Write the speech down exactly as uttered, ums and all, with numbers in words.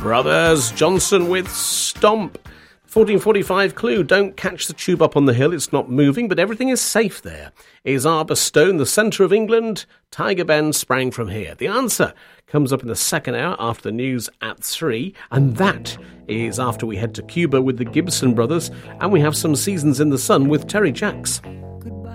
Brothers Johnson with Stomp. fourteen forty-five clue, don't catch the tube up on the hill, it's not moving, but everything is safe there. Is Arbor Stone the centre of England? Tiger Ben sprang from here. The answer comes up in the second hour after the news at three, and that is after we head to Cuba with the Gibson Brothers, and we have some Seasons in the Sun with Terry Jacks.